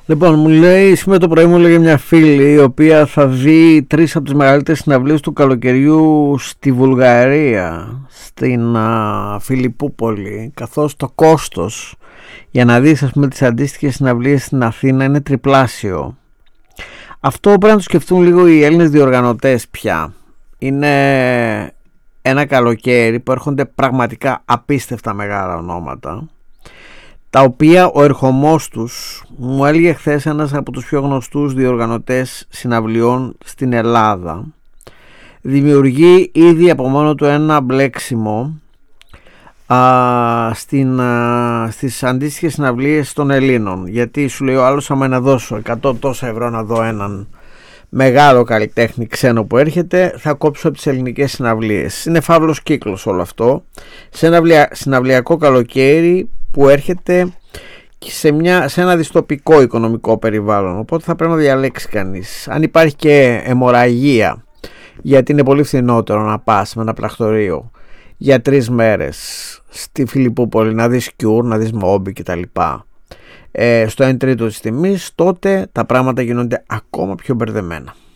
Λοιπόν, μου λέει σήμερα το πρωί, μου λέγε μια φίλη η οποία θα δει 3 από τις μεγαλύτερες συναυλίες του καλοκαιριού στη Βουλγαρία, στην Φιλιππούπολη, καθώς το κόστος για να δεις, ας πούμε, τις αντίστοιχες συναυλίες στην Αθήνα είναι τριπλάσιο. Αυτό πρέπει να το σκεφτούν λίγο οι Έλληνες διοργανωτές πια. Είναι ένα καλοκαίρι που έρχονται πραγματικά απίστευτα μεγάλα ονόματα, τα οποία ο ερχομός τους, μου έλεγε χθες ένας από τους πιο γνωστούς διοργανωτές συναυλιών στην Ελλάδα, δημιουργεί ήδη από μόνο του ένα μπλέξιμο στις αντίστοιχες συναυλίες των Ελλήνων. Γιατί σου λέει ο άλλος, άμα να δώσω 100 τόσα ευρώ να δω έναν μεγάλο καλλιτέχνη ξένο που έρχεται, θα κόψω από τις ελληνικές συναυλίες. Είναι φαύλος κύκλος όλο αυτό, σε ένα συναυλιακό καλοκαίρι που έρχεται σε ένα δυστοπικό οικονομικό περιβάλλον. Οπότε θα πρέπει να διαλέξει κανείς. Αν υπάρχει και αιμορραγία, γιατί είναι πολύ φθηνότερο να πας με ένα πρακτορείο για 3 μέρες στη Φιλιππούπολη, να δεις Cure, να δεις Moby κτλ, στο 1/3 της τιμής, τότε τα πράγματα γίνονται ακόμα πιο μπερδεμένα.